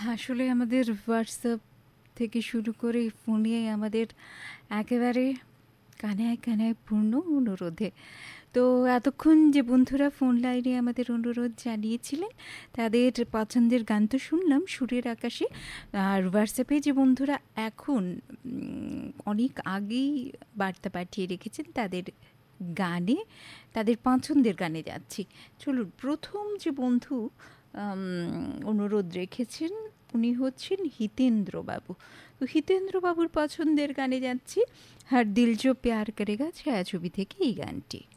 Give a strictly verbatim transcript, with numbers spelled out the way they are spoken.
আসলে আমাদের হোয়াটসঅ্যাপ থেকে শুরু করে ফোনে আমাদের একেবারে কানায় কানায় পূর্ণ অনুরোধে। তো এতক্ষণ যে বন্ধুরা ফোন লাইনে আমাদের অনুরোধ জানিয়েছিলেন তাদের পছন্দের গান তো শুনলাম সুরের আকাশে। আর হোয়াটসঅ্যাপে যে বন্ধুরা এখন উম, অনেক আগেই বার্তা পাঠিয়ে রেখেছেন তাদের গানে, তাদের পছন্দের গানে যাচ্ছি। চলুন, প্রথম যে বন্ধু আম, অনুরোধ রেখেছেন উনি হচ্ছেন হিতেন্দ্রবাবু। তো হিতেন্দ্রবাবুর পছন্দের গানে যাচ্ছি, হার দিল জো প্যার করেগা ছায়াছবি থেকে এই গানটি।